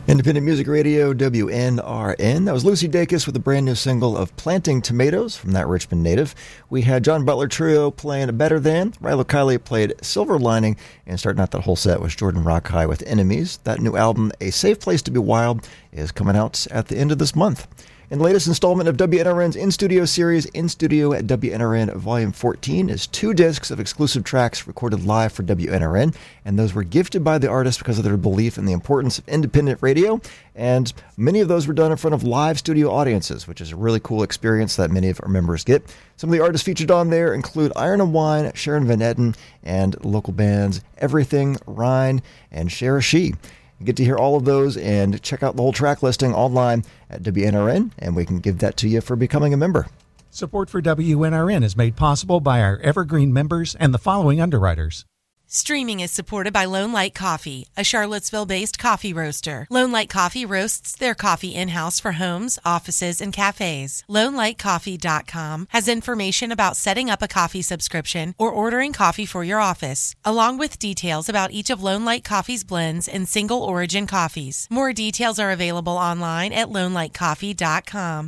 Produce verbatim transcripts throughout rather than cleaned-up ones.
Independent Music Radio, W N R N. That was Lucy Dacus with a brand new single of Planting Tomatoes from that Richmond native. We had John Butler Trio playing Better Than. Rilo Kiley played Silver Lining. And starting out that whole set was Jordan Rockhigh with Enemies. That new album, A Safe Place to Be Wild, is coming out at the end of this month. And the latest installment of W N R N's In-Studio series, In Studio at W N R N Volume fourteen, is two discs of exclusive tracks recorded live for W N R N, and those were gifted by the artists because of their belief in the importance of independent radio, and many of those were done in front of live studio audiences, which is a really cool experience that many of our members get. Some of the artists featured on there include Iron and Wine, Sharon Van Etten, and local bands Everything, Rhine, and Shara She. You get to hear all of those and check out the whole track listing online at W N R N, and we can give that to you for becoming a member. Support for W N R N is made possible by our Evergreen members and the following underwriters. Streaming is supported by Lone Light Coffee, a Charlottesville-based coffee roaster. Lone Light Coffee roasts their coffee in-house for homes, offices, and cafes. lone light coffee dot com has information about setting up a coffee subscription or ordering coffee for your office, along with details about each of Lone Light Coffee's blends and single origin coffees. More details are available online at lone light coffee dot com.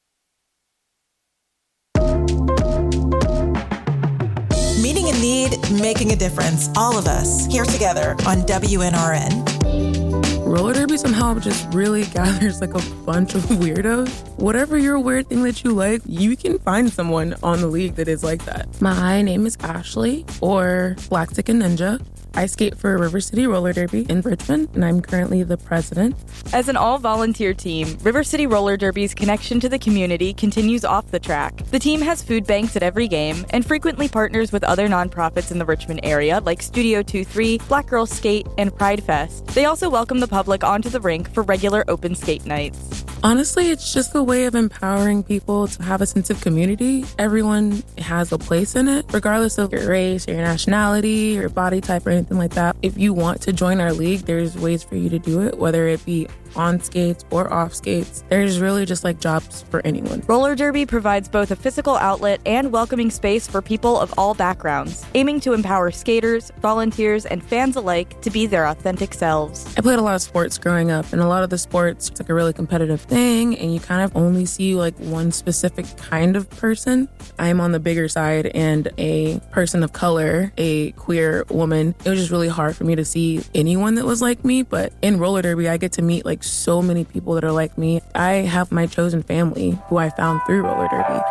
Meeting a need, making a difference. All of us here together on W N R N. Roller derby somehow just really gathers like a bunch of weirdos. Whatever your weird thing that you like, you can find someone on the league that is like that. My name is Ashley, or Black Ticket Ninja. I skate for River City Roller Derby in Richmond, and I'm currently the president. As an all-volunteer team, River City Roller Derby's connection to the community continues off the track. The team has food banks at every game and frequently partners with other nonprofits in the Richmond area like Studio twenty-three, Black Girls Skate, and Pride Fest. They also welcome the public onto the rink for regular open skate nights. Honestly, it's just a way of empowering people to have a sense of community. Everyone has a place in it, regardless of your race, or your nationality, or body type, or anything like that. If you want to join our league, there's ways for you to do it, whether it be on skates or off skates. There's really just like jobs for anyone. Roller derby provides both a physical outlet and welcoming space for people of all backgrounds, aiming to empower skaters, volunteers, and fans alike to be their authentic selves. I played a lot of sports growing up, and a lot of the sports, it's like a really competitive thing, and you kind of only see like one specific kind of person. I'm on the bigger side, and a person of color, a queer woman, it was just really hard for me to see anyone that was like me. But in roller derby, I get to meet like so many people that are like me. I have my chosen family who I found through roller derby.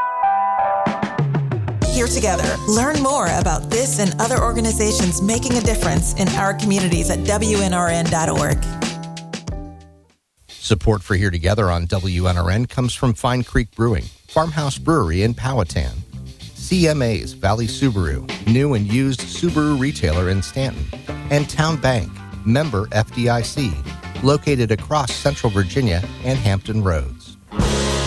Here together, learn more about this and other organizations making a difference in our communities at W N R N dot org. Support for Here Together on W N R N comes from Fine Creek Brewing, Farmhouse Brewery in Powhatan, C M A's Valley Subaru, new and used Subaru retailer in Stanton, and Town Bank, member F D I C, located across Central Virginia and Hampton Roads.